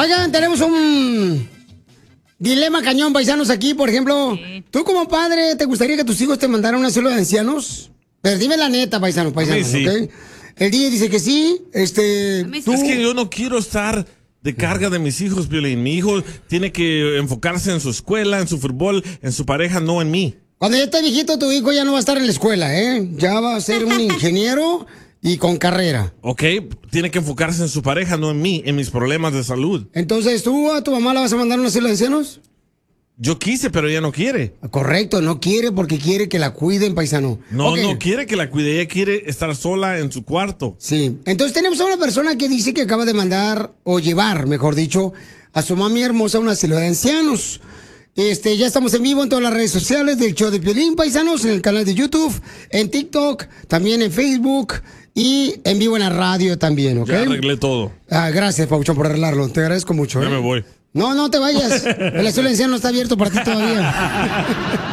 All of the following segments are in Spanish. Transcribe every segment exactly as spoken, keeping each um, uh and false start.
Oigan, tenemos un dilema cañón, paisanos, aquí. Por ejemplo, sí. Tú como padre, ¿te gustaría que tus hijos te mandaran a un asilo de ancianos? Pero dime la neta, paisanos, paisanos, sí. ¿ok? El D J dice que sí. Este, ¿tú? Es que yo no quiero estar de carga de mis hijos, Piolín. Mi hijo tiene que enfocarse en su escuela, en su fútbol, en su pareja, no en mí. Cuando ya esté viejito, tu hijo ya no va a estar en la escuela, ¿eh? Ya va a ser un ingeniero y con carrera. Ok, tiene que enfocarse en su pareja, no en mí, en mis problemas de salud. Entonces, ¿tú a tu mamá la vas a mandar a un asilo de ancianos? Yo quise, pero ella no quiere. Correcto, no quiere porque quiere que la cuiden, paisano. No, okay. no quiere que la cuide, ella quiere estar sola en su cuarto. Sí, entonces tenemos a una persona que dice que acaba de mandar, o llevar, mejor dicho, a su mami hermosa a un asilo de ancianos. Este, ya estamos en vivo en todas las redes sociales del show de Piolín, paisanos, en el canal de YouTube, en TikTok, también en Facebook y en vivo en la radio también, ¿ok? Ya arreglé todo. Ah, gracias, Pauchón, por arreglarlo. Te agradezco mucho. Ya ¿eh? me voy. No, no te vayas. El asilo de ancianos no está abierto para ti todavía.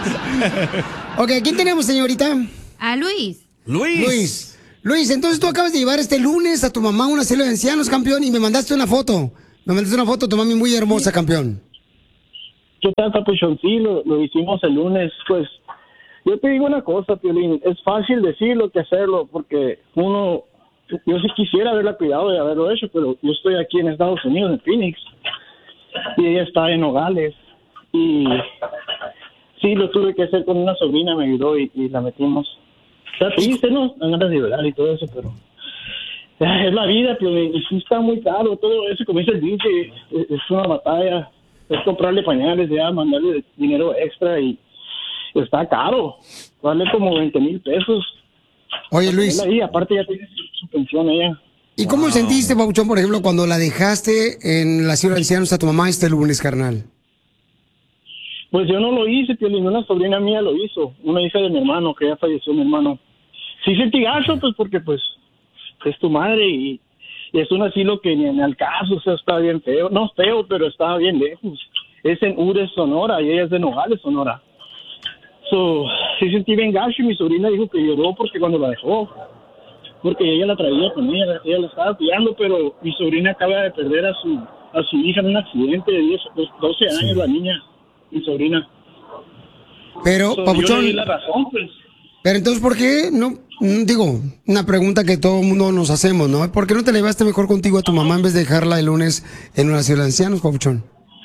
Ok, ¿quién tenemos, señorita? A Luis. Luis. Luis. Luis, entonces tú acabas de llevar este lunes a tu mamá a un asilo de ancianos, campeón, y me mandaste una foto. Me mandaste una foto de tu mami muy hermosa, campeón. ¿Qué tal, Papuchón? Sí, lo, lo hicimos el lunes. Pues yo te digo una cosa, Piolín, es fácil decirlo que hacerlo, porque uno, yo sí quisiera haberla cuidado de haberlo hecho, pero yo estoy aquí en Estados Unidos, en Phoenix, y ella está en Nogales, y sí, lo tuve que hacer con una sobrina, me ayudó y, y la metimos. Está triste, ¿no? Dan ganas de llorar y todo eso, pero es la vida, Piolín, y sí está muy caro todo eso, como dice el D J, es, es una batalla. Es comprarle pañales, ya mandarle dinero extra y está caro. Vale como veinte mil pesos. Oye, Luis. Ahí, aparte ya tiene su, su pensión ella. ¿Y cómo wow. sentiste, Pauchón, por ejemplo, cuando la dejaste en la ciudad de ancianos a tu mamá este lunes, carnal? Pues yo no lo hice, Piolín, una sobrina mía lo hizo. Una hija de mi hermano, que ya falleció mi hermano. Sí sentí gacho, pues porque pues es tu madre y... Y es un asilo que ni en el caso, o sea, está bien feo. No feo, pero está bien lejos. Es en Ures, Sonora, y ella es de Nogales, Sonora. So, sí sentí bien gacho y mi sobrina dijo que lloró porque cuando la dejó. Porque ella la traía con ella, ella la estaba cuidando, pero mi sobrina acaba de perder a su a su hija en un accidente de diez, doce años, sí. La niña, mi sobrina. Pero, so, Papuchón... Yo le di la razón, pues. Pero entonces, ¿por qué no? Digo, una pregunta que todo el mundo nos hacemos, ¿no? ¿Por qué no te la llevaste mejor contigo a tu mamá en vez de dejarla el lunes en una ciudad de ancianos, Papuchón?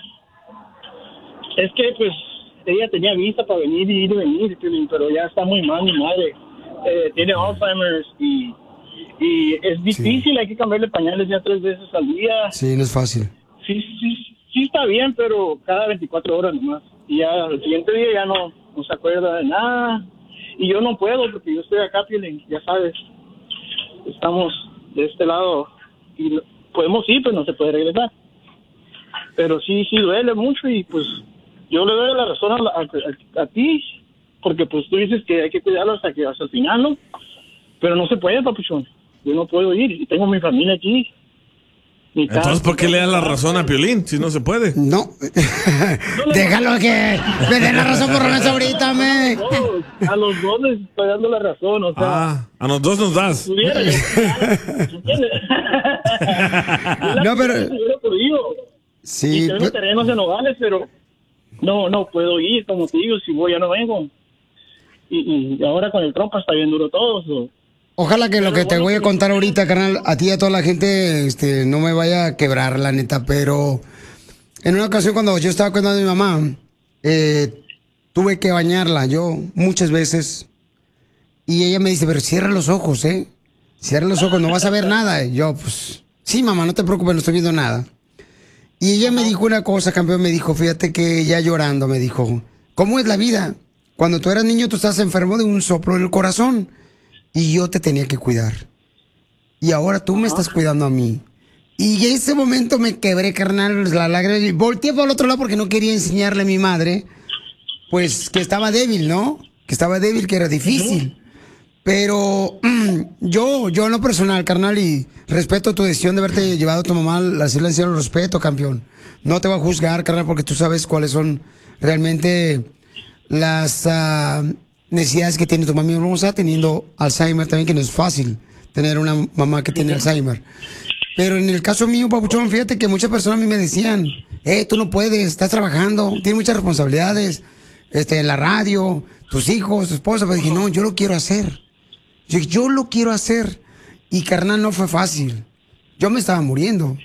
Es que, pues, ella tenía vista para venir y ir y venir, pero ya está muy mal mi madre. Eh, tiene Alzheimer's y, y es difícil, sí. Hay que cambiarle pañales ya tres veces al día. Sí, no es fácil. Sí, sí, sí está bien, pero cada veinticuatro horas nomás. Y ya el siguiente día ya no, no se acuerda de nada. Y yo no puedo porque yo estoy acá, Piolín, ya sabes. Estamos de este lado y podemos ir, pero no se puede regresar. Pero sí, sí duele mucho y pues yo le doy la razón a, a, a, a ti, porque pues tú dices que hay que cuidarlo hasta que hasta el final, ¿no? Pero no se puede, Papuchón. Yo no puedo ir y tengo mi familia aquí. Entonces, ¿por qué le da la razón a Piolín si no se puede? No. Déjalo que me dé la razón por lo menos ahorita, me. A los dos les estoy dando la razón, o sea. Ah, a los dos nos das. No, pero... Sí. Y tengo pues... terrenos en Nogales, pero no, no puedo ir, como te digo, si voy ya no vengo. Y, y ahora con el trompa está bien duro todo, so. Ojalá que lo que te voy a contar ahorita, carnal, a ti y a toda la gente, este, no me vaya a quebrar, la neta, pero en una ocasión cuando yo estaba cuidando a mi mamá, eh, tuve que bañarla yo muchas veces y ella me dice, pero cierra los ojos, ¿eh? Cierra los ojos, no vas a ver nada. Y yo, pues, sí, mamá, no te preocupes, no estoy viendo nada. Y ella me dijo una cosa, campeón, me dijo, fíjate que ya llorando, me dijo, ¿cómo es la vida? Cuando tú eras niño, tú estás enfermo de un soplo en el corazón. Y yo te tenía que cuidar. Y ahora tú me estás cuidando a mí. Y en ese momento me quebré, carnal, la lágrima. Y volteé para el otro lado porque no quería enseñarle a mi madre, pues, que estaba débil, ¿no? Que estaba débil, que era difícil. Pero yo, yo en lo personal, carnal, y respeto tu decisión de haberte llevado a tu mamá al silencio, lo respeto, campeón. No te voy a juzgar, carnal, porque tú sabes cuáles son realmente las... Uh, necesidades que tiene tu mamá hermosa, teniendo Alzheimer también, que no es fácil tener una mamá que tiene Alzheimer. Pero en el caso mío, papuchón, fíjate que muchas personas a mí me decían, eh, tú no puedes, estás trabajando, tienes muchas responsabilidades, este, en la radio, tus hijos, tu esposa. Pero dije, no, yo lo quiero hacer. Yo, yo lo quiero hacer. Y carnal, no fue fácil. Yo me estaba muriendo.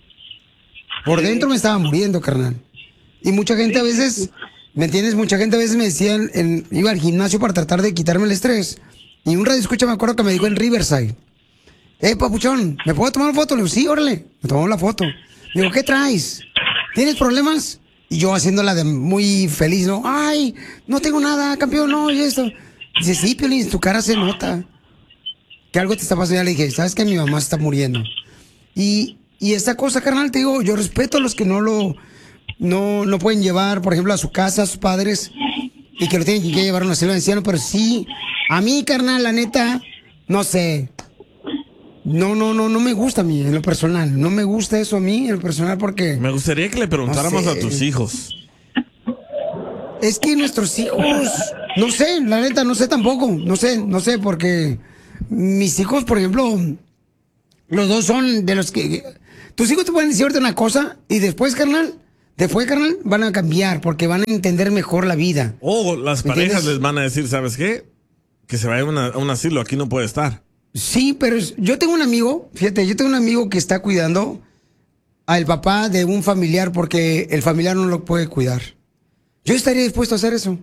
Por dentro me estaba muriendo, carnal. Y mucha gente a veces, ¿me entiendes? Mucha gente a veces me decían, en, iba al gimnasio para tratar de quitarme el estrés. Y un radio escucha, me acuerdo que me dijo en Riverside, eh, papuchón, ¿me puedo tomar una foto? Le digo, sí, órale. Me tomó la foto. Le digo, ¿qué traes? ¿Tienes problemas? Y yo haciéndola de muy feliz, ¿no? Ay, no tengo nada, campeón, no, y esto. Dice, sí, Piolín, tu cara se nota que algo te está pasando. Ya le dije, ¿sabes que mi mamá está muriendo? Y, y esta cosa, carnal, te digo, yo respeto a los que no lo, no, no pueden llevar, por ejemplo, a su casa, a sus padres, y que lo tienen que llevar a una celda de ancianos, pero sí, a mí, carnal, la neta, no sé. No, no, no, no me gusta a mí, en lo personal. No me gusta eso a mí, en lo personal, porque... Me gustaría que le preguntáramos no sé. a tus hijos. Es que nuestros hijos... No sé, la neta, no sé tampoco. No sé, no sé, porque... Mis hijos, por ejemplo... Los dos son de los que... Tus hijos te pueden decir ahorita una cosa y después, carnal... Después, carnal, van a cambiar porque van a entender mejor la vida. O las ¿Me parejas entiendes? les van a decir, ¿sabes qué? Que se vaya a, una- a un asilo, aquí no puede estar. Sí, pero es- yo tengo un amigo, fíjate, yo tengo un amigo que está cuidando al papá de un familiar porque el familiar no lo puede cuidar. Yo estaría dispuesto a hacer eso.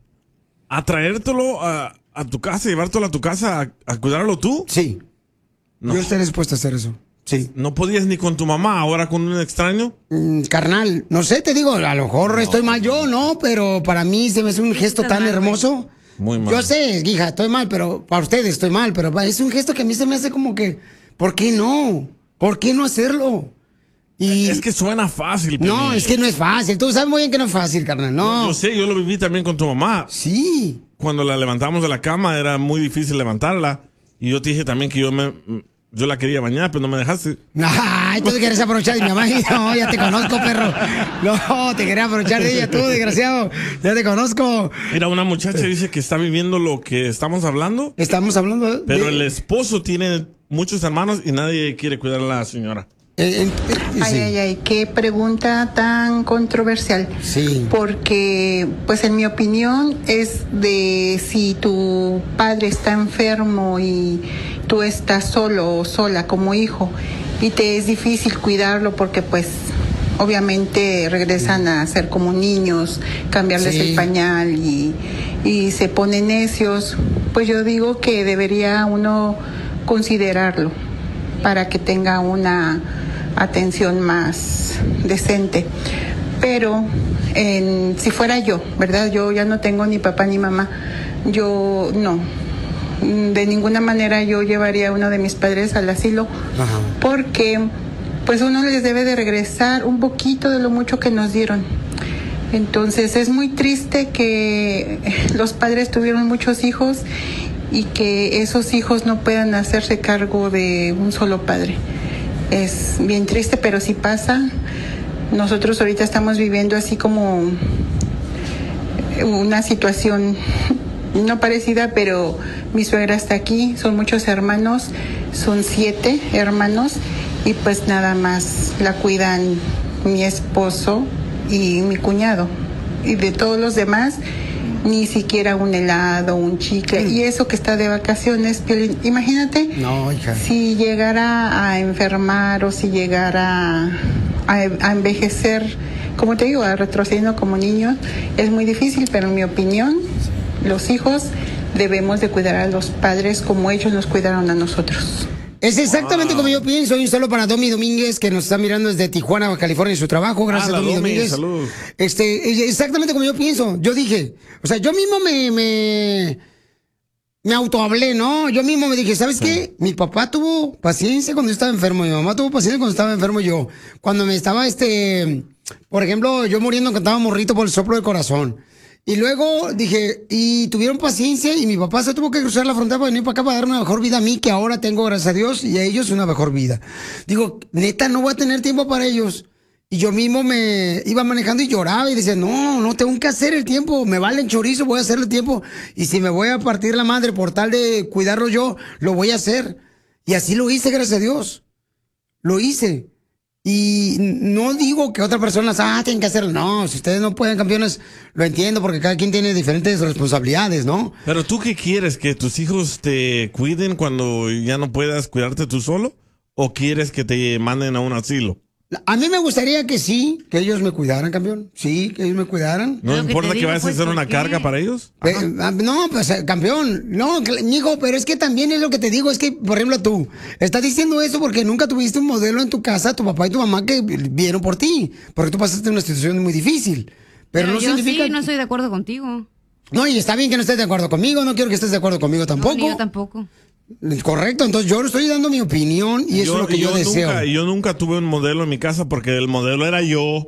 ¿A traértelo a, a tu casa, llevártelo a tu casa a, a cuidarlo tú? Sí. No. Yo estaría dispuesto a hacer eso. Sí. ¿No podías ni con tu mamá, ahora con un extraño? Mm, carnal, no sé, te digo, a lo mejor estoy mal yo, ¿no? Pero para mí se me hace un gesto tan hermoso. Muy mal. Yo sé, hija, estoy mal, pero para ustedes estoy mal, pero es un gesto que a mí se me hace como que, ¿por qué no? ¿Por qué no hacerlo? Y Es que suena fácil. no, Piolín. es que no es fácil. Tú sabes muy bien que no es fácil, carnal. No. Yo sé, yo lo viví también con tu mamá. Sí. Cuando la levantamos de la cama era muy difícil levantarla. Y yo te dije también que yo me yo la quería bañar, pero no me dejaste. Ay, tú te quieres aprovechar de mi mamá. No, ya te conozco, perro. No, te quería aprovechar de ella tú, desgraciado. Ya te conozco. Mira, una muchacha dice que está viviendo lo que estamos hablando, Estamos hablando de... pero el esposo tiene muchos hermanos y nadie quiere cuidar a la señora. Eh, eh, eh, Ay, sí. ay, ay, qué pregunta tan controversial. Sí. Porque, pues en mi opinión, es de si tu padre está enfermo y tú estás solo o sola como hijo y te es difícil cuidarlo porque, pues, obviamente regresan a ser como niños, cambiarles Sí. el pañal y, y se ponen necios, pues yo digo que debería uno considerarlo para que tenga una atención más decente. Pero en, si fuera yo, ¿verdad? Yo ya no tengo ni papá ni mamá. Yo no. De ninguna manera yo llevaría a uno de mis padres al asilo. Ajá. Porque pues uno les debe de regresar un poquito de lo mucho que nos dieron. Entonces es muy triste que los padres tuvieron muchos hijos y que esos hijos no puedan hacerse cargo de un solo padre. Es bien triste, pero sí pasa. Nosotros ahorita estamos viviendo así como una situación no parecida, pero mi suegra está aquí, son muchos hermanos, son siete hermanos y pues nada más la cuidan mi esposo y mi cuñado. Y de todos los demás, ni siquiera un helado, un chicle. Y eso que está de vacaciones, Piolín, imagínate No, hija. si llegara a enfermar o si llegara a, a envejecer, como te digo, a retrocediendo como niños, es muy difícil, pero en mi opinión, los hijos debemos de cuidar a los padres como ellos nos cuidaron a nosotros. Es exactamente como yo pienso. Y un saludo para Domi Domínguez, que nos está mirando desde Tijuana, Baja California, en su trabajo. Gracias, Ah, la Domi Domi, Domínguez. salud. Este, es exactamente como yo pienso. Yo dije, o sea, yo mismo me, me, me autohablé, ¿no? Yo mismo me dije, ¿sabes qué? Mi papá tuvo paciencia cuando yo estaba enfermo. Mi mamá tuvo paciencia cuando estaba enfermo yo. Cuando me estaba, este, por ejemplo, yo muriendo cuando estaba morrito por el soplo del corazón. Y luego dije, y tuvieron paciencia y mi papá se tuvo que cruzar la frontera para venir para acá para dar una mejor vida a mí, que ahora tengo, gracias a Dios, y a ellos una mejor vida. Digo, neta, no voy a tener tiempo para ellos. Y yo mismo me iba manejando y lloraba y decía, no, no tengo que hacer el tiempo, me vale el chorizo, voy a hacer el tiempo. Y si me voy a partir la madre por tal de cuidarlo yo, lo voy a hacer. Y así lo hice, gracias a Dios. lo hice. Y no digo que otra persona, ah, tienen que hacerlo. No, si ustedes no pueden, campeones, lo entiendo porque cada quien tiene diferentes responsabilidades, ¿no? Pero tú, ¿qué quieres? ¿Que tus hijos te cuiden cuando ya no puedas cuidarte tú solo? ¿O quieres que te manden a un asilo? A mí me gustaría que sí, que ellos me cuidaran, campeón. Sí, que ellos me cuidaran. ¿No importa que vayas a ser una carga para ellos? Pe- ah, no, pues, eh, campeón. No, cl- mijo, pero es que también es lo que te digo. Es que, por ejemplo, tú estás diciendo eso porque nunca tuviste un modelo en tu casa, tu papá y tu mamá, que vieron por ti. Porque tú pasaste una situación muy difícil. Pero, Pero no yo significa... sí, no estoy de acuerdo contigo. No, y está bien que no estés de acuerdo conmigo. No quiero que estés de acuerdo conmigo tampoco. No, ni yo tampoco. Correcto, entonces yo estoy dando mi opinión y eso es lo que yo, deseo. Nunca, yo nunca tuve un modelo en mi casa porque el modelo era yo.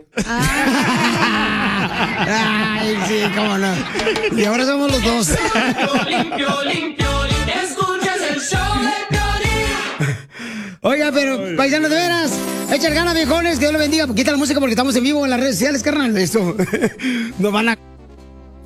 Ay, sí, cómo no. Y ahora somos los dos. Piolín, Piolín, Piolín, escuchas el show de Piolín. Oiga, pero, paisanos, de veras, echar ganas, viejones, que Dios lo bendiga. Quita la música porque estamos en vivo en las redes sociales, carnal. Esto nos van a...